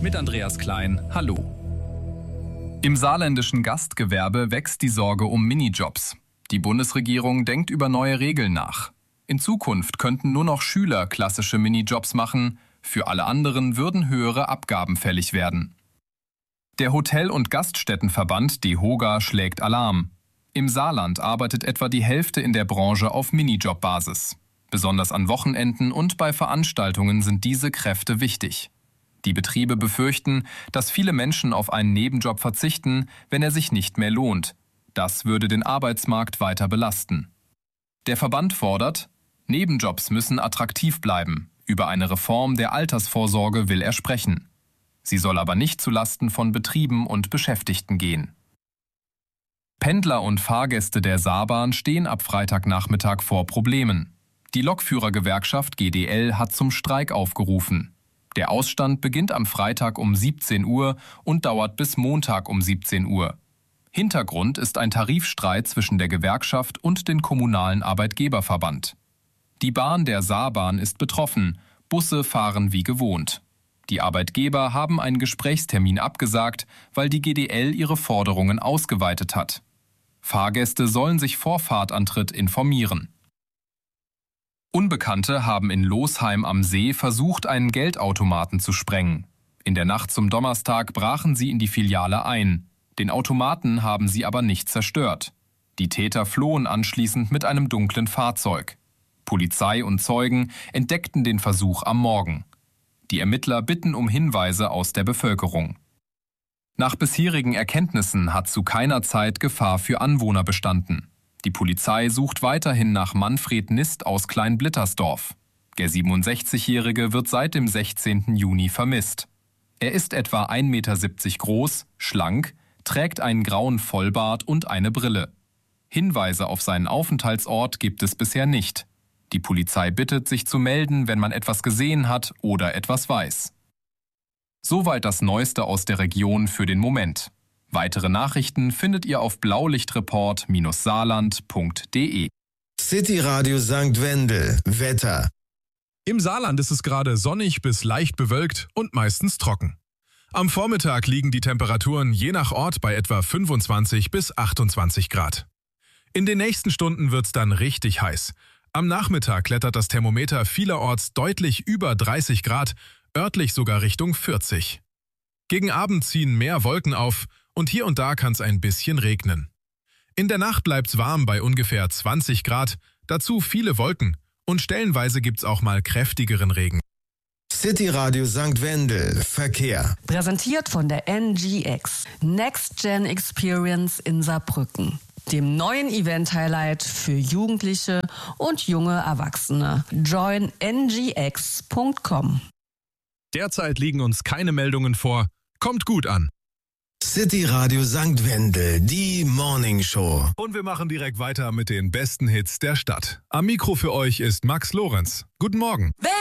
mit Andreas Klein. Hallo. Im saarländischen Gastgewerbe wächst die Sorge um Minijobs. Die Bundesregierung denkt über neue Regeln nach. In Zukunft könnten nur noch Schüler klassische Minijobs machen, für alle anderen würden höhere Abgaben fällig werden. Der Hotel- und Gaststättenverband DEHOGA schlägt Alarm. Im Saarland arbeitet etwa die Hälfte in der Branche auf Minijob-Basis. Besonders an Wochenenden und bei Veranstaltungen sind diese Kräfte wichtig. Die Betriebe befürchten, dass viele Menschen auf einen Nebenjob verzichten, wenn er sich nicht mehr lohnt. Das würde den Arbeitsmarkt weiter belasten. Der Verband fordert, Nebenjobs müssen attraktiv bleiben. Über eine Reform der Altersvorsorge will er sprechen. Sie soll aber nicht zulasten von Betrieben und Beschäftigten gehen. Pendler und Fahrgäste der Saarbahn stehen ab Freitagnachmittag vor Problemen. Die Lokführergewerkschaft GDL hat zum Streik aufgerufen. Der Ausstand beginnt am Freitag um 17 Uhr und dauert bis Montag um 17 Uhr. Hintergrund ist ein Tarifstreit zwischen der Gewerkschaft und dem kommunalen Arbeitgeberverband. Die Bahn der Saarbahn ist betroffen, Busse fahren wie gewohnt. Die Arbeitgeber haben einen Gesprächstermin abgesagt, weil die GDL ihre Forderungen ausgeweitet hat. Fahrgäste sollen sich vor Fahrtantritt informieren. Unbekannte haben in Losheim am See versucht, einen Geldautomaten zu sprengen. In der Nacht zum Donnerstag brachen sie in die Filiale ein. Den Automaten haben sie aber nicht zerstört. Die Täter flohen anschließend mit einem dunklen Fahrzeug. Polizei und Zeugen entdeckten den Versuch am Morgen. Die Ermittler bitten um Hinweise aus der Bevölkerung. Nach bisherigen Erkenntnissen hat zu keiner Zeit Gefahr für Anwohner bestanden. Die Polizei sucht weiterhin nach Manfred Nist aus Kleinblittersdorf. Der 67-Jährige wird seit dem 16. Juni vermisst. Er ist etwa 1,70 Meter groß, schlank, trägt einen grauen Vollbart und eine Brille. Hinweise auf seinen Aufenthaltsort gibt es bisher nicht. Die Polizei bittet, sich zu melden, wenn man etwas gesehen hat oder etwas weiß. Soweit das Neueste aus der Region für den Moment. Weitere Nachrichten findet ihr auf blaulichtreport-saarland.de. City Radio St. Wendel. Wetter. Im Saarland ist es gerade sonnig bis leicht bewölkt und meistens trocken. Am Vormittag liegen die Temperaturen je nach Ort bei etwa 25 bis 28 Grad. In den nächsten Stunden wird's dann richtig heiß. Am Nachmittag klettert das Thermometer vielerorts deutlich über 30 Grad, örtlich sogar Richtung 40. Gegen Abend ziehen mehr Wolken auf und hier und da kann es ein bisschen regnen. In der Nacht bleibt's warm bei ungefähr 20 Grad, dazu viele Wolken und stellenweise gibt's auch mal kräftigeren Regen. City Radio St. Wendel. Verkehr. Präsentiert von der NGX. Next Gen Experience in Saarbrücken. Dem neuen Event-Highlight für Jugendliche und junge Erwachsene. Join ngx.com. Derzeit liegen uns keine Meldungen vor. Kommt gut an. City Radio St. Wendel, die Morning Show. Und wir machen direkt weiter mit den besten Hits der Stadt. Am Mikro für euch ist Max Lorenz. Guten Morgen.